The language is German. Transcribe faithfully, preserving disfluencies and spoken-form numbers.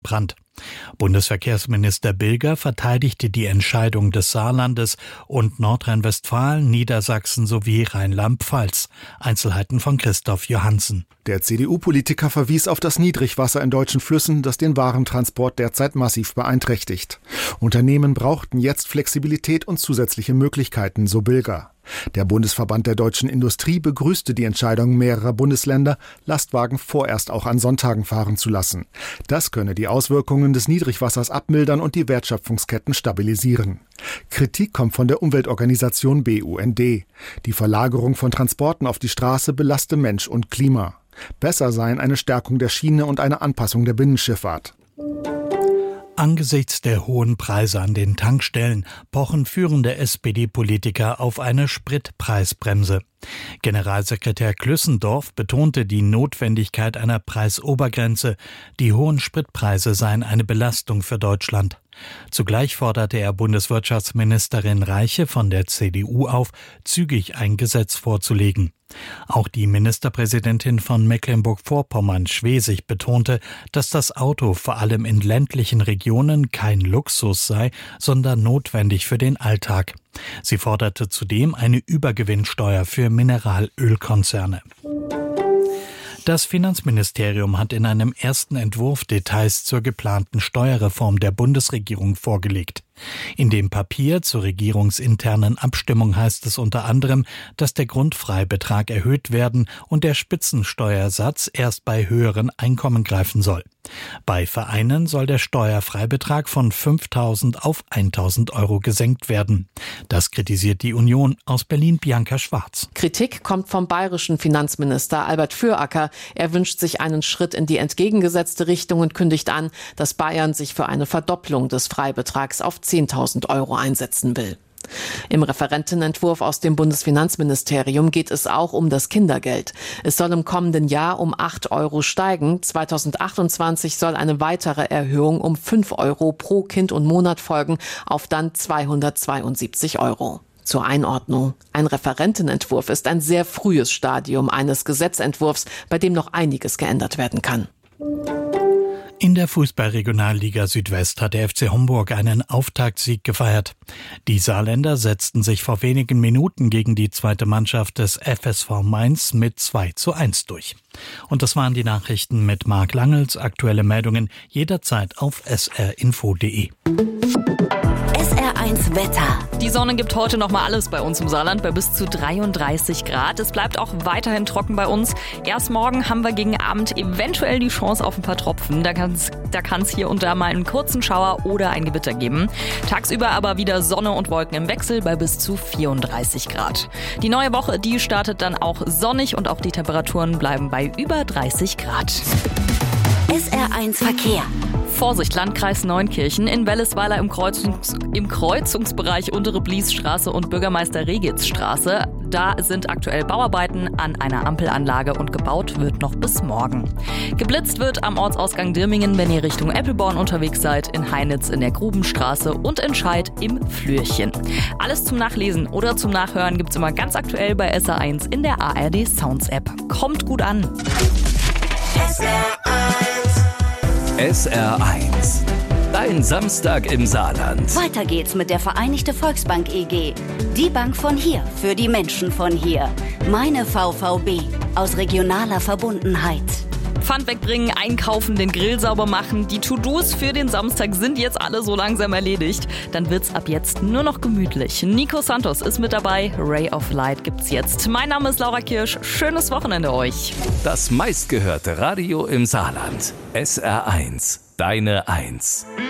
Brand. Bundesverkehrsminister Bilger verteidigte die Entscheidung des Saarlandes und Nordrhein-Westfalen, Niedersachsen sowie Rheinland-Pfalz. Einzelheiten von Christoph Johansen. Der C D U-Politiker verwies auf das Niedrigwasser in deutschen Flüssen, das den Warentransport derzeit massiv beeinträchtigt. Unternehmen brauchten jetzt Flexibilität und zusätzliche Möglichkeiten, so Bilger. Der Bundesverband der deutschen Industrie begrüßte die Entscheidung mehrerer Bundesländer, Lastwagen vorerst auch an Sonntagen fahren zu lassen. Das könne die Auswirkungen des Niedrigwassers abmildern und die Wertschöpfungsketten stabilisieren. Kritik kommt von der Umweltorganisation B U N D. Die Verlagerung von Transporten auf die Straße belaste Mensch und Klima. Besser seien eine Stärkung der Schiene und eine Anpassung der Binnenschifffahrt. Angesichts der hohen Preise an den Tankstellen pochen führende S P D-Politiker auf eine Spritpreisbremse. Generalsekretär Klüssendorf betonte die Notwendigkeit einer Preisobergrenze. Die hohen Spritpreise seien eine Belastung für Deutschland. Zugleich forderte er Bundeswirtschaftsministerin Reiche von der C D U auf, zügig ein Gesetz vorzulegen. Auch die Ministerpräsidentin von Mecklenburg-Vorpommern, Schwesig, betonte, dass das Auto vor allem in ländlichen Regionen kein Luxus sei, sondern notwendig für den Alltag. Sie forderte zudem eine Übergewinnsteuer für Mineralölkonzerne. Das Finanzministerium hat in einem ersten Entwurf Details zur geplanten Steuerreform der Bundesregierung vorgelegt. In dem Papier zur regierungsinternen Abstimmung heißt es unter anderem, dass der Grundfreibetrag erhöht werden und der Spitzensteuersatz erst bei höheren Einkommen greifen soll. Bei Vereinen soll der Steuerfreibetrag von fünftausend auf eintausend Euro gesenkt werden. Das kritisiert die Union. Aus Berlin Bianca Schwarz. Kritik kommt vom bayerischen Finanzminister Albert Füracker. Er wünscht sich einen Schritt in die entgegengesetzte Richtung und kündigt an, dass Bayern sich für eine Verdopplung des Freibetrags auf zehntausend Euro einsetzen will. Im Referentenentwurf aus dem Bundesfinanzministerium geht es auch um das Kindergeld. Es soll im kommenden Jahr um acht Euro steigen. zweitausendachtundzwanzig soll eine weitere Erhöhung um fünf Euro pro Kind und Monat folgen, auf dann zweihundertzweiundsiebzig Euro. Zur Einordnung: Ein Referentenentwurf ist ein sehr frühes Stadium eines Gesetzentwurfs, bei dem noch einiges geändert werden kann. In der Fußball-Regionalliga Südwest hat der F C Homburg einen Auftaktsieg gefeiert. Die Saarländer setzten sich vor wenigen Minuten gegen die zweite Mannschaft des F S V Mainz mit zwei zu eins durch. Und das waren die Nachrichten mit Marc Langels. Aktuelle Meldungen jederzeit auf s r info punkt d e. S R eins Wetter. Die Sonne gibt heute noch mal alles bei uns im Saarland bei bis zu dreiunddreißig Grad. Es bleibt auch weiterhin trocken bei uns. Erst morgen haben wir gegen Abend eventuell die Chance auf ein paar Tropfen. Da kann es da kann's hier und da mal einen kurzen Schauer oder ein Gewitter geben. Tagsüber aber wieder Sonne und Wolken im Wechsel bei bis zu vierunddreißig Grad. Die neue Woche, die startet dann auch sonnig und auch die Temperaturen bleiben bei über dreißig Grad. S R eins Verkehr. Vorsicht, Landkreis Neunkirchen. In Wellesweiler im, Kreuzungs- im Kreuzungsbereich Untere Bliesstraße und Bürgermeister Regitzstraße. Da sind aktuell Bauarbeiten an einer Ampelanlage und gebaut wird noch bis morgen. Geblitzt wird am Ortsausgang Dirmingen, wenn ihr Richtung Eppelborn unterwegs seid, in Heinitz in der Grubenstraße und in Scheid im Flürchen. Alles zum Nachlesen oder zum Nachhören gibt's immer ganz aktuell bei S R eins in der A R D Sounds App. Kommt gut an! S R eins. S R eins. Dein Samstag im Saarland. Weiter geht's mit der Vereinigte Volksbank E G. Die Bank von hier, für die Menschen von hier. Meine V V B. Aus regionaler Verbundenheit. Pfand wegbringen, einkaufen, den Grill sauber machen. Die To-Dos für den Samstag sind jetzt alle so langsam erledigt. Dann wird's ab jetzt nur noch gemütlich. Nico Santos ist mit dabei. Ray of Light gibt's jetzt. Mein Name ist Laura Kirsch. Schönes Wochenende euch. Das meistgehörte Radio im Saarland. S R eins. Deine Eins.